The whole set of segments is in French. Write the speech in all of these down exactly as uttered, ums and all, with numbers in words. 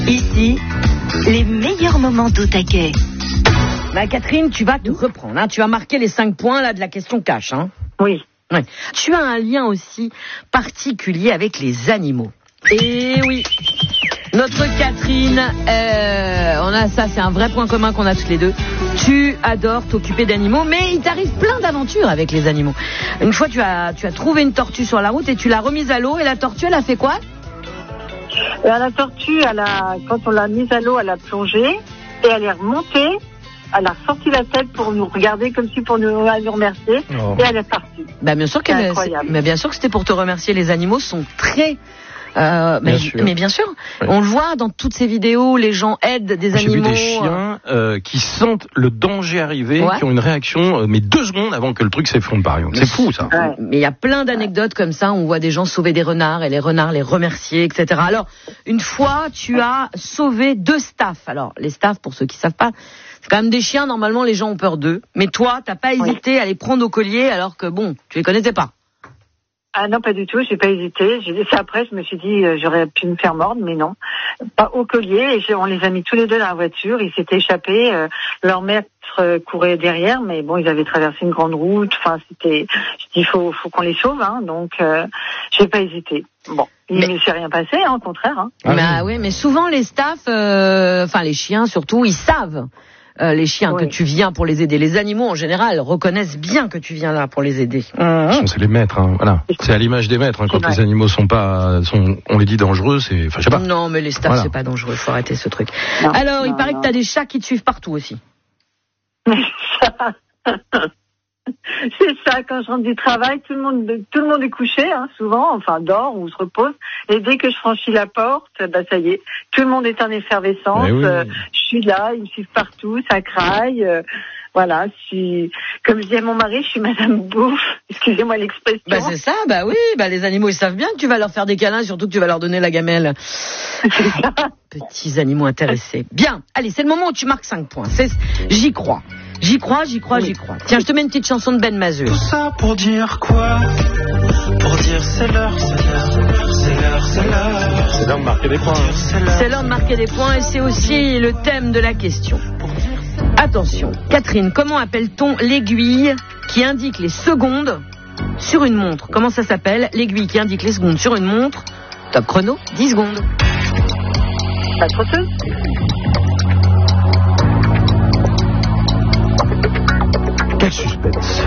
Ici, les meilleurs moments d'Au Taquet. Bah, Catherine, tu vas te reprendre. Hein. Tu as marqué les cinq points là de la question cash. Hein. Oui. Ouais. Tu as un lien aussi particulier avec les animaux. Et oui, notre Catherine, euh, on a ça, c'est un vrai point commun qu'on a toutes les deux. Tu adores t'occuper d'animaux, mais il t'arrive plein d'aventures avec les animaux. Une fois, tu as, tu as trouvé une tortue sur la route et tu l'as remise à l'eau. Et la tortue, elle a fait quoi ? Et la tortue, elle a, quand on l'a mise à l'eau, elle a plongé et elle est remontée. Elle a sorti la tête pour nous regarder comme si pour nous, nous remercier. Oh. Et elle est partie. Bah bien sûr qu'elle, mais bien sûr que c'était pour te remercier. Les animaux sont très Euh, bien mais, sûr. mais bien sûr, oui. On le voit dans toutes ces vidéos, les gens aident des J'ai animaux. J'ai vu des chiens euh, qui sentent le danger arriver, ouais. qui ont une réaction, euh, mais deux secondes avant que le truc s'effondre par exemple. C'est fou ça. Ouais. Mais il y a plein d'anecdotes comme ça, on voit des gens sauver des renards et les renards les remercier, et cetera. Alors, une fois, tu as sauvé deux staffs. Alors, les staffs, pour ceux qui savent pas, c'est quand même des chiens, normalement les gens ont peur d'eux. Mais toi, t'as pas hésité oui. à les prendre au collier alors que bon, tu les connaissais pas. Ah non, pas du tout, j'ai pas hésité. J'ai laissé après, je me suis dit, euh, j'aurais pu me faire mordre, mais non. Pas au collier, et j'ai, on les a mis tous les deux dans la voiture, ils s'étaient échappés, euh, leur maître euh, courait derrière, mais bon, ils avaient traversé une grande route, enfin, c'était, je dis, il faut, faut qu'on les sauve, hein, donc, euh, j'ai pas hésité. Bon. Il ne s'est rien passé, hein, au contraire, hein. Ah, bah oui, mais souvent les staffs, euh, enfin, les chiens surtout, ils savent. Euh, les chiens oui. que tu viens pour les aider. Les animaux en général reconnaissent bien que tu viens là pour les aider. Mmh. C'est les maîtres, hein. Voilà. C'est à l'image des maîtres. Hein. Quand les animaux sont pas, sont, on les dit dangereux, c'est, enfin, je sais pas. Non, mais les staffs voilà. c'est pas dangereux. Faut arrêter ce truc. Non, Alors, non, il paraît non. que t'as des chats qui te suivent partout aussi. C'est ça, quand je rentre du travail, tout le monde, tout le monde est couché, hein, souvent, enfin dort ou se repose. Et dès que je franchis la porte, bah ça y est, tout le monde est en effervescence. Oui. Euh, je suis là, ils me suivent partout, ça craille. Euh, voilà, je suis, comme je dis à mon mari, je suis Madame Bouffe. Excusez-moi l'expression. Bah c'est ça, bah oui, bah les animaux ils savent bien que tu vas leur faire des câlins, surtout que tu vas leur donner la gamelle. C'est ça. Petits animaux intéressés. Bien, allez, c'est le moment où tu marques cinq points. C'est, j'y crois. J'y crois, j'y crois, oui. j'y crois. Tiens, je te mets une petite chanson de Ben Mazur. Tout ça pour dire quoi ? Pour dire c'est l'heure, c'est l'heure, c'est l'heure, c'est l'heure. C'est l'heure de marquer des points. C'est l'heure de marquer des points et c'est aussi le thème de la question. Attention, Catherine, comment appelle-t-on l'aiguille qui indique les secondes sur une montre ? Comment ça s'appelle ? L'aiguille qui indique les secondes sur une montre. Top chrono, dix secondes. Pas trop peu. Quel suspense.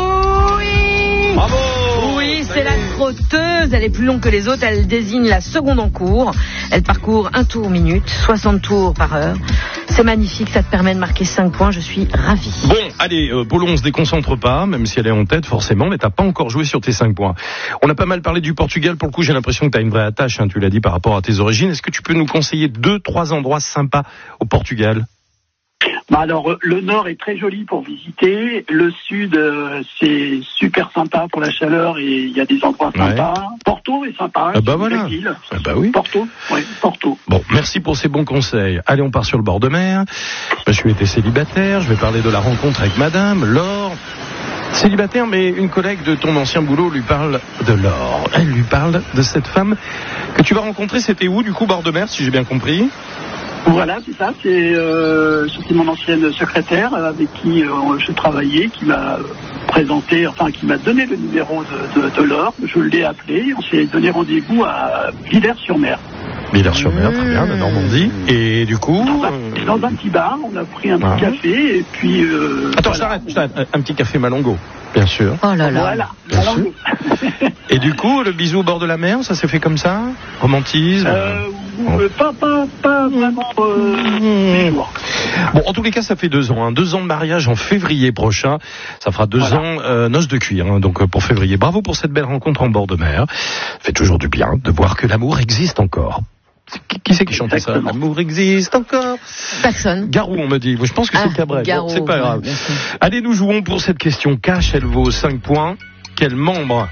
Oui. Bravo. Oui, c'est la trotteuse. Elle est plus longue que les autres. Elle désigne la seconde en cours. Elle parcourt un tour minute, soixante tours par heure. C'est magnifique, ça te permet de marquer cinq points. Je suis ravie. Bon, allez, euh, Polo, on se déconcentre pas, même si elle est en tête forcément, mais t'as pas encore joué sur tes cinq points. On a pas mal parlé du Portugal. Pour le coup, j'ai l'impression que t'as une vraie attache, hein, tu l'as dit, par rapport à tes origines. Est-ce que tu peux nous conseiller deux, trois endroits sympas au Portugal ? Bah alors, le nord est très joli pour visiter. Le sud, euh, c'est super sympa pour la chaleur et il y a des endroits sympas. Ouais. Porto est sympa. Ah bah voilà. Ah bah oui. Porto, oui, Porto. Bon, merci pour ces bons conseils. Allez, on part sur le bord de mer. Monsieur était célibataire. Je vais parler de la rencontre avec Madame Laure. Célibataire, mais une collègue de ton ancien boulot lui parle de Laure. Elle lui parle de cette femme que tu vas rencontrer. C'était où, du coup, bord de mer, si j'ai bien compris ? Voilà, c'est ça, c'est, euh, c'était mon ancienne secrétaire avec qui euh, je travaillais, qui m'a présenté, enfin qui m'a donné le numéro de, de, de Laure. Je l'ai appelé, on s'est donné rendez-vous à Villers-sur-Mer. Villers-sur-Mer, très bien, la Normandie. Et du coup... Dans un, dans un petit bar, on a pris un petit ah. café et puis... Euh, Attends, voilà. je t'arrête, je t'arrête, un petit café Malongo, bien sûr. Oh là là. Voilà, bien sûr. Et du coup, le bisou au bord de la mer, ça s'est fait comme ça ? Romantisme euh, oh. Pas, pas, pas vraiment euh, mmh. Bon, en tous les cas, ça fait deux ans. Hein. Deux ans de mariage en février prochain. Ça fera deux voilà. ans euh, noces de cuir, hein, donc pour février. Bravo pour cette belle rencontre en bord de mer. Ça fait toujours du bien de voir que l'amour existe encore. Qui c'est qui chantait ça ? L'amour existe encore. Personne. Garou, on me dit. Je pense que ah, c'est Cabrel. Garou, bon, c'est pas grave. Ouais, allez, nous jouons pour cette question cash. Elle vaut cinq points. Quel membre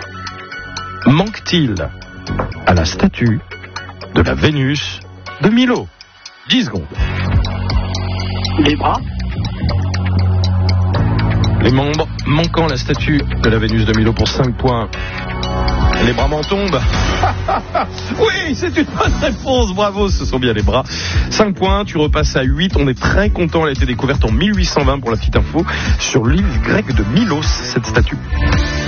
manque-t-il à la statue de la Vénus de Milo ? dix secondes. Les bras. Les membres manquant la statue de la Vénus de Milo pour cinq points. Les bras m'en tombent. Oui, c'est une bonne réponse. Bravo, ce sont bien les bras. cinq points, tu repasses à huit. On est très content. Elle a été découverte en mille huit cent vingt pour la petite info sur l'île grecque de Milos, cette statue.